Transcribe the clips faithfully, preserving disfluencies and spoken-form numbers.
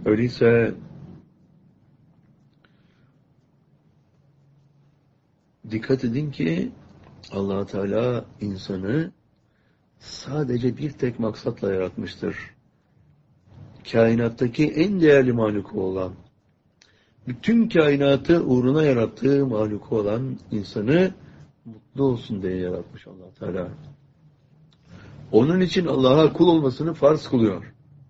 Öyleyse dikkat edin ki Allah Teala insanı sadece bir tek maksatla yaratmıştır. Kainattaki en değerli mahluku olan, bütün kainatı uğruna yarattığı mahluku olan insanı mutlu olsun diye yaratmış Allah Teala. Onun için Allah'a kul olmasını farz kılıyor.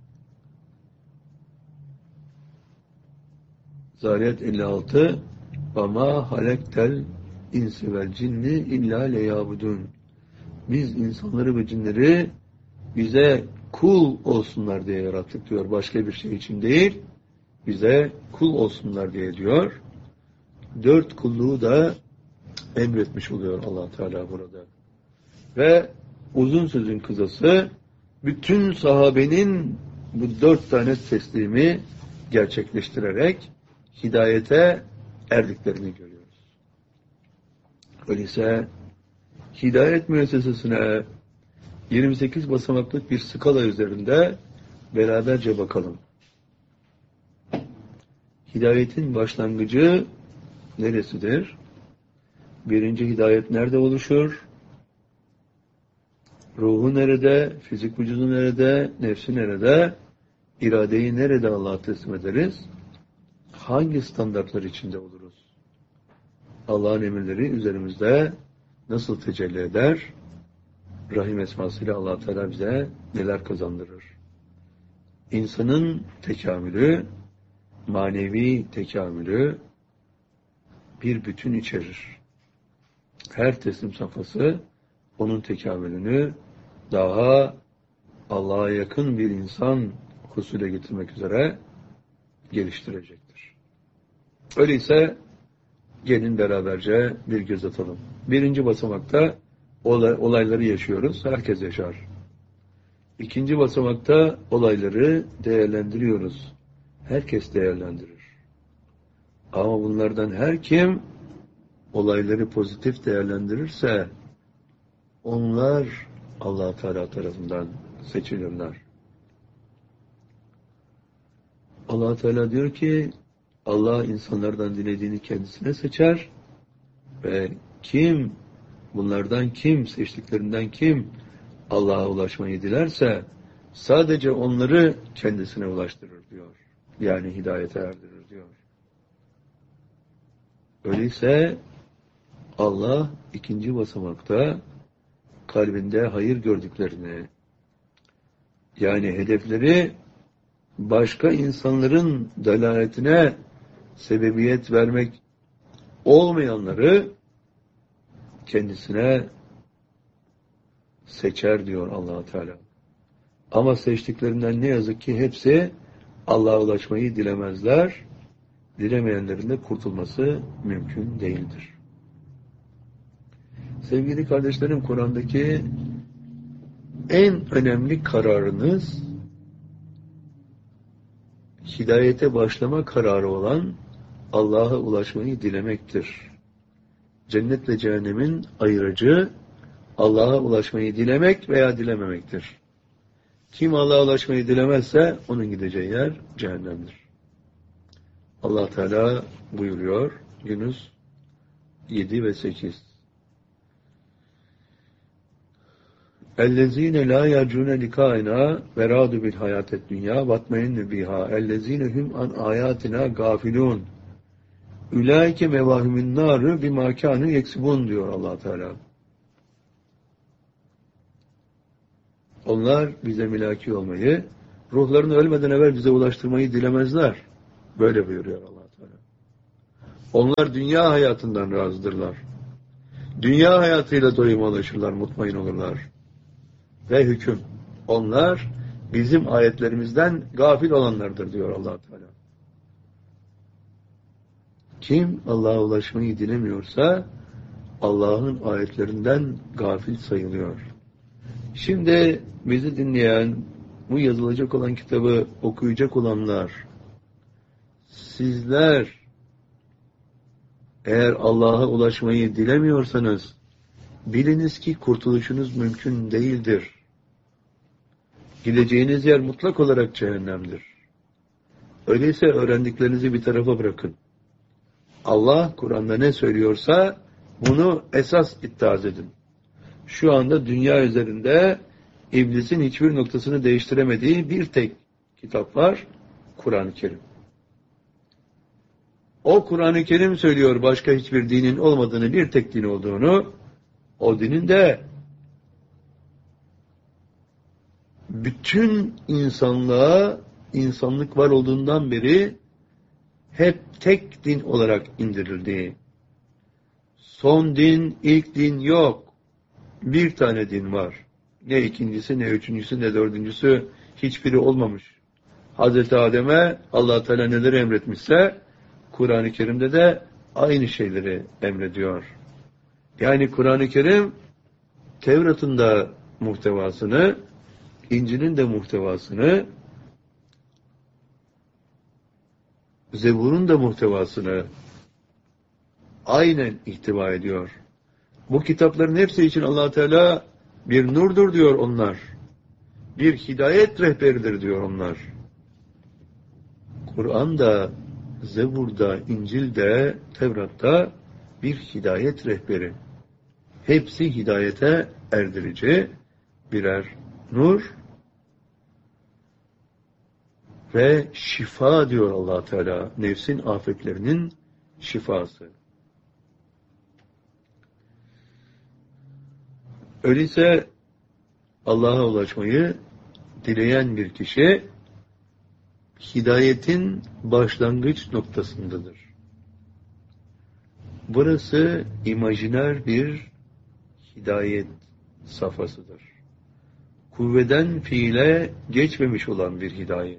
Zariyat elli altı وَمَا هَلَكْتَ الْاِنْسِ وَالْجِنِّ اِلَّا لَيَابُدُونَ Biz insanları ve cinleri bize kul olsunlar diye yarattık diyor. Başka bir şey için değil, bize kul olsunlar diye diyor. Dört kulluğu da emretmiş oluyor Allah Teala burada. Ve uzun sözün kısası, bütün sahabenin bu dört tane teslimi gerçekleştirerek hidayete erdiklerini görüyoruz. Öyleyse hidayet müessesesine yirmi sekiz basamaklık bir skala üzerinde beraberce bakalım. Hidayetin başlangıcı neresidir? Birinci hidayet nerede oluşur? Ruhu nerede? Fizik vücudu nerede? Nefsi nerede? İradeyi nerede Allah'a teslim ederiz? Hangi standartlar içinde oluruz? Allah'ın emirleri üzerimizde nasıl tecelli eder? Rahim esmasıyla Allah Teala bize neler kazandırır? İnsanın tekamülü, manevi tekamülü bir bütün içerir. Her teslim safhası onun tekamülünü daha Allah'a yakın bir insan husule getirmek üzere geliştirecektir. Öyleyse gelin beraberce bir göz atalım. Birinci basamakta olay, olayları yaşıyoruz. Herkes yaşar. İkinci basamakta olayları değerlendiriyoruz. Herkes değerlendirir. Ama bunlardan her kim olayları pozitif değerlendirirse onlar Allah Teala tarafından seçilirler. Allah Teala diyor ki Allah insanlardan dilediğini kendisine seçer ve kim bunlardan kim seçtiklerinden kim Allah'a ulaşmayı dilerse sadece onları kendisine ulaştırır diyor. Yani hidayete erdirir diyor. Öyleyse Allah ikinci basamakta kalbinde hayır gördüklerini, yani hedefleri başka insanların dalaletine sebebiyet vermek olmayanları kendisine seçer diyor Allah Teala. Ama seçtiklerinden ne yazık ki hepsi Allah'a ulaşmayı dilemezler. Dilemeyenlerin de kurtulması mümkün değildir. Sevgili kardeşlerim, Kur'an'daki en önemli kararınız hidayete başlama kararı olan Allah'a ulaşmayı dilemektir. Cennetle cehennemin ayırıcı Allah'a ulaşmayı dilemek veya dilememektir. Kim Allah'a ulaşmayı dilemezse onun gideceği yer cehennemdir. Allah Teala buyuruyor Yunus yedi ve sekiz. اَلَّذ۪ينَ لَا يَرْجُونَ لِقَائِنَا وَرَادُ بِالْحَيَاةِ الدُّنْيَا وَاتْمَئِنُّ بِهَا اَلَّذ۪ينَ هُمْ عَنْ آيَاتِنَا غَافِلُونَ اُولَٰئِكَ مَوَاهِمُ النَّارِ بِمَا كَانُوا يَكْسِبُونَ diyor Allah Teala. Onlar bize milaki olmayı, ruhlarını ölmeden evvel bize ulaştırmayı dilemezler. Böyle buyuruyor Allah Teala. Onlar dünya hayatından razıdırlar. Dünya hayatıyla doyuma ulaşırlar, mutmain olurlar. Ve hüküm. Onlar bizim ayetlerimizden gafil olanlardır diyor Allah Teala. Kim Allah'a ulaşmayı dilemiyorsa Allah'ın ayetlerinden gafil sayılıyor. Şimdi bizi dinleyen, bu yazılacak olan kitabı okuyacak olanlar, sizler eğer Allah'a ulaşmayı dilemiyorsanız biliniz ki kurtuluşunuz mümkün değildir. Gideceğiniz yer mutlak olarak cehennemdir. Öyleyse öğrendiklerinizi bir tarafa bırakın. Allah Kur'an'da ne söylüyorsa bunu esas ittihaz edin. Şu anda dünya üzerinde iblisin hiçbir noktasını değiştiremediği bir tek kitap var, Kur'an-ı Kerim. O Kur'an-ı Kerim söylüyor başka hiçbir dinin olmadığını, bir tek din olduğunu. O dinin de bütün insanlığa, insanlık var olduğundan beri hep tek din olarak indirildi. Son din, ilk din yok. Bir tane din var. Ne ikincisi, ne üçüncüsü, ne dördüncüsü, hiçbiri olmamış. Hazreti Adem'e Allah Teala neler emretmişse, Kur'an-ı Kerim'de de aynı şeyleri emrediyor. Yani Kur'an-ı Kerim, Tevrat'ın da muhtevasını, İncil'in de muhtevasını, Zebur'un da muhtevasını aynen ihtiva ediyor. Bu kitapların hepsi için Allah Teala bir nurdur diyor onlar. Bir hidayet rehberidir diyor onlar. Kur'an'da, Zebur'da, İncil'de, Tevrat'ta bir hidayet rehberi. Hepsi hidayete erdirici birer nur ve şifa diyor Allah Teala. Nefsin afetlerinin şifası. Öyleyse Allah'a ulaşmayı dileyen bir kişi hidayetin başlangıç noktasındadır. Burası imajiner bir hidayet safhasıdır. Kuvveden fiile geçmemiş olan bir hidayet.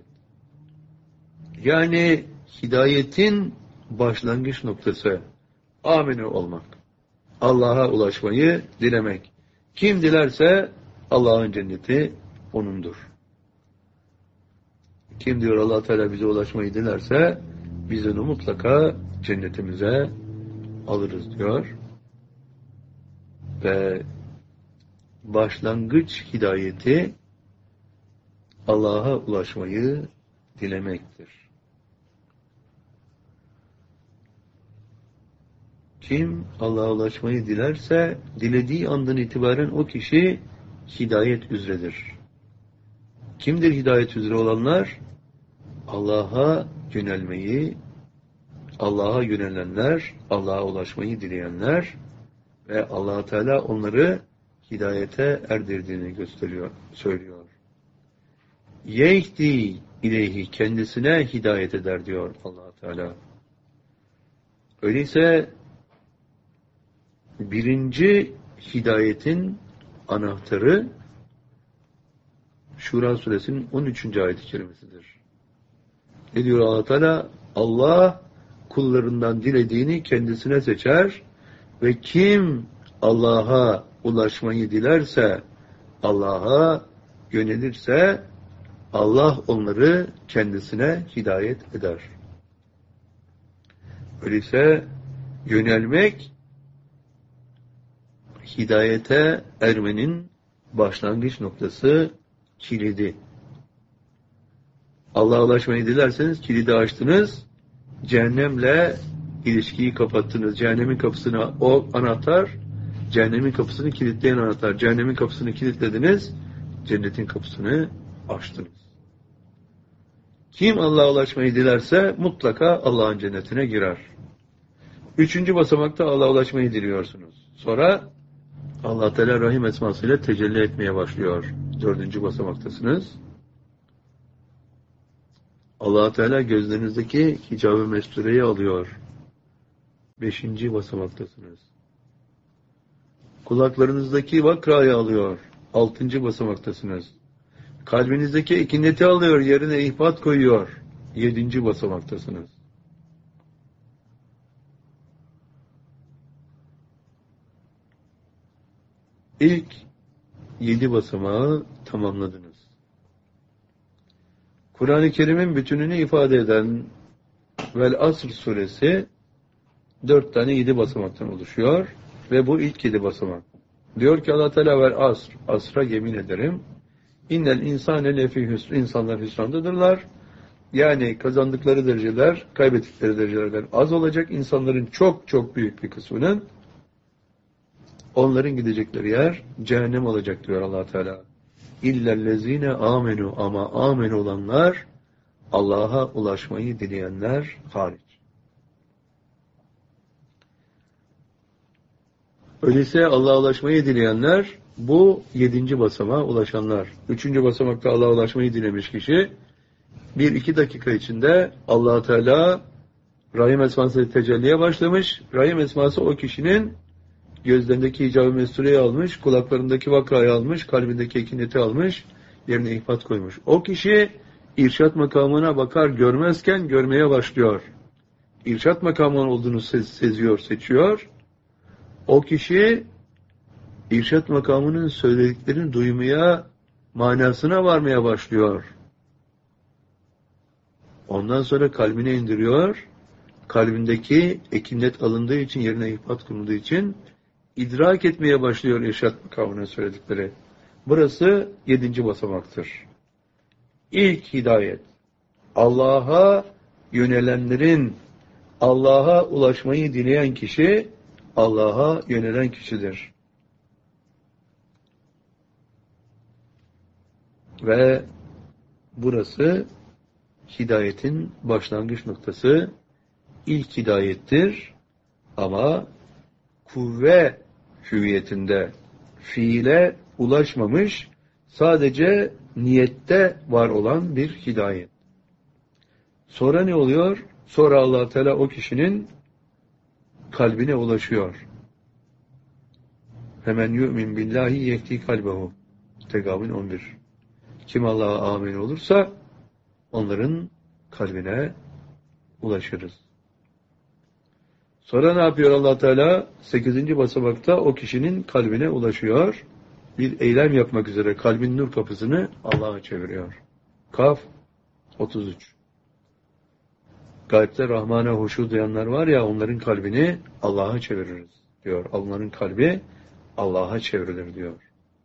Yani hidayetin başlangıç noktası amine olmak. Allah'a ulaşmayı dilemek. Kim dilerse Allah'ın cenneti onundur. Kim diyor Allah Teala bize ulaşmayı dilerse biz onu mutlaka cennetimize alırız diyor. Ve başlangıç hidayeti Allah'a ulaşmayı dilemektir. Kim Allah'a ulaşmayı dilerse dilediği andan itibaren o kişi hidayet üzeredir. Kimdir hidayet üzere olanlar? Allah'a yönelmeyi, Allah'a yönelenler, Allah'a ulaşmayı dileyenler ve Allah Teala onları hidayete erdirdiğini gösteriyor, söylüyor. Yehdi ileyhi, kendisine hidayet eder diyor Allah Teala. Öyleyse birinci hidayetin anahtarı Şura suresinin on üçüncü ayet-i kerimesidir. Ne diyor Allah Teala? Allah kullarından dilediğini kendisine seçer ve kim Allah'a ulaşmayı dilerse, Allah'a yönelirse Allah onları kendisine hidayet eder. Öyleyse yönelmek hidayete ermenin başlangıç noktası, kilidi. Allah'a ulaşmayı dilerseniz kilidi açtınız, cehennemle ilişkiyi kapattınız. Cehennemin kapısına o anahtar, cehennemin kapısını kilitleyen anahtar. Cehennemin kapısını kilitlediniz, cennetin kapısını açtınız. Kim Allah'a ulaşmayı dilerse mutlaka Allah'ın cennetine girer. Üçüncü basamakta Allah'a ulaşmayı diliyorsunuz. Sonra Allah Teala Rahim esmasıyla tecelli etmeye başlıyor. Dördüncü basamaktasınız. Allah Teala gözlerinizdeki hicab-ı mestureyi alıyor. Beşinci basamaktasınız. Kulaklarınızdaki vakrayı alıyor. Altıncı basamaktasınız. Kalbinizdeki ekineti alıyor, yerine ihbat koyuyor. Yedinci basamaktasınız. İlk yedi basamağı tamamladınız. Kur'an-ı Kerim'in bütününü ifade eden Vel Asr suresi dört tane yedi basamaktan oluşuyor ve bu ilk yedi basamak. Diyor ki Allah Teala Vel Asr, asra yemin ederim. İnnel insane lefî hüsr, insanlar hüsrandadırlar. Yani kazandıkları dereceler, kaybettikleri derecelerden az olacak. İnsanların çok çok büyük bir kısmının onların gidecekleri yer cehennem olacak diyor Allah Teala. İllellezine amenu, ama amen olanlar, Allah'a ulaşmayı dileyenler hariç. Öyleyse Allah'a ulaşmayı dileyenler, bu yedinci basamağa ulaşanlar. Üçüncü basamakta Allah'a ulaşmayı dilemiş kişi, bir iki dakika içinde Allah Teala Rahim esması tecelliye başlamış. Rahim esması o kişinin gözlerindeki icab-ı mestureyi almış, kulaklarındaki vakayı almış, kalbindeki ekineti almış, yerine ihfat koymuş. O kişi irşat makamına bakar görmezken görmeye başlıyor. İrşat makamının olduğunu sez, seziyor, seçiyor. O kişi irşat makamının söylediklerini duymaya, manasına varmaya başlıyor. Ondan sonra kalbine indiriyor. Kalbindeki ekinet alındığı için, yerine ihfat konulduğu için idrak etmeye başlıyor irşat makamının söyledikleri. Burası yedinci basamaktır. İlk hidayet, Allah'a yönelenlerin, Allah'a ulaşmayı dileyen kişi, Allah'a yönelen kişidir. Ve burası hidayetin başlangıç noktası, ilk hidayettir. Ama kuvve hüviyetinde fiile ulaşmamış, sadece niyette var olan bir hidayet. Sonra ne oluyor? Sonra Allah Teala o kişinin kalbine ulaşıyor. Hemen yu'min billahi yehdi kalbehu. Tegabün on bir. Kim Allah'a amin olursa onların kalbine ulaşırız. Sonra ne yapıyor Allah Teala? Sekizinci basamakta o kişinin kalbine ulaşıyor. Bir eylem yapmak üzere kalbin nur kapısını Allah'a çeviriyor. Kaf otuz üç. Gaybte Rahman'a huşu duyanlar var ya, onların kalbini Allah'a çeviririz diyor. Onların kalbi Allah'a çevrilir diyor.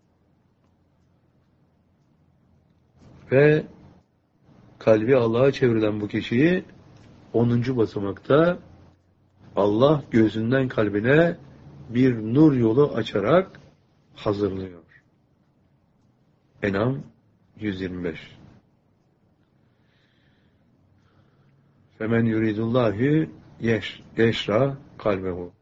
Ve kalbi Allah'a çevrilen bu kişiyi onuncu basamakta Allah gözünden kalbine bir nur yolu açarak hazırlıyor. En'am yüz yirmi beş. Femen yuridullahu yeş, yeşra kalbehu.